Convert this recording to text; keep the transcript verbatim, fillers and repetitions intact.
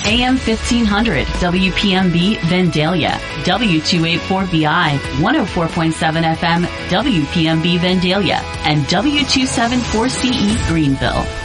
A M fifteen hundred W P M B Vandalia, W two eighty-four B I, one oh four point seven F M W P M B Vandalia, and W two seventy-four C E Greenville.